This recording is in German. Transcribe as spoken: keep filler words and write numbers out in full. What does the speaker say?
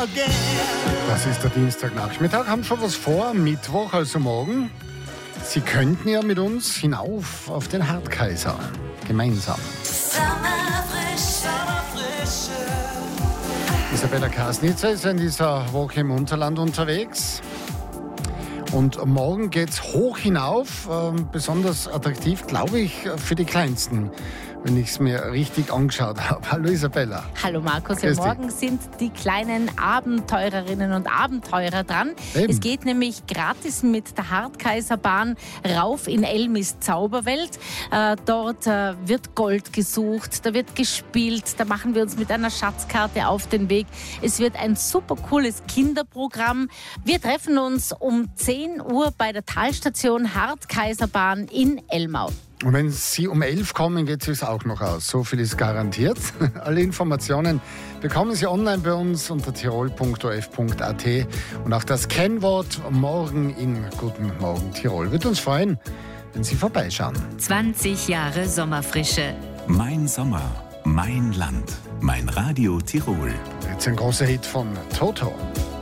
again. Das ist der Dienstagnachmittag, haben schon was vor, Mittwoch, also morgen. Sie könnten ja mit uns hinauf auf den Hartkaiser, gemeinsam. Isabella Kasnitzer ist in dieser Woche im Unterland unterwegs. Und morgen geht's hoch hinauf, äh, besonders attraktiv, glaube ich, für die Kleinsten, wenn ich es mir richtig angeschaut habe. Hallo Isabella. Hallo Markus, ja, morgen sind die kleinen Abenteurerinnen und Abenteurer dran. Eben. Es geht nämlich gratis mit der Hartkaiserbahn rauf in Elmis Zauberwelt. Äh, dort äh, wird Gold gesucht, da wird gespielt, da machen wir uns mit einer Schatzkarte auf den Weg. Es wird ein super cooles Kinderprogramm. Wir treffen uns um zehn Uhr bei der Talstation Hartkaiserbahn in Elmau. Und wenn Sie um elf kommen, geht es auch noch aus. So viel ist garantiert. Alle Informationen bekommen Sie online bei uns unter tirol punkt o f punkt a t. Und auch das Kennwort morgen in Guten Morgen Tirol. Wird uns freuen, wenn Sie vorbeischauen. zwanzig Jahre Sommerfrische. Mein Sommer, mein Land, mein Radio Tirol. Jetzt ein großer Hit von Toto.